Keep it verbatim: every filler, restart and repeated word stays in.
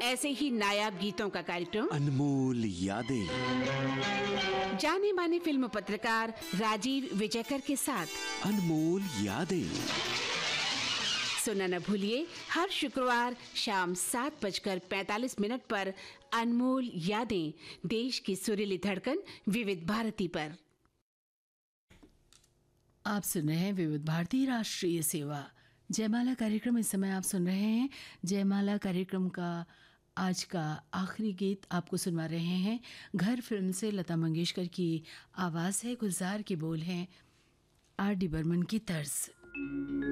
ऐसे ही नायाब गीतों का कार्यक्रम अनमोल यादें, जाने माने फिल्म पत्रकार राजीव विजयकर के साथ अनमोल यादें। सुनना न भूलिए हर शुक्रवार शाम सात बजकर पैंतालीस मिनट पर अनमोल यादें, देश की सुरीली धड़कन विविध भारती पर। आप सुन रहे हैं विविध भारती राष्ट्रीय सेवा जयमाला कार्यक्रम। इस समय आप सुन रहे हैं जयमाला कार्यक्रम का आज का आखिरी गीत। आपको सुनवा रहे हैं घर फिल्म से लता मंगेशकर की आवाज़ है, गुलजार के बोल हैं आर डी बर्मन की तर्ज।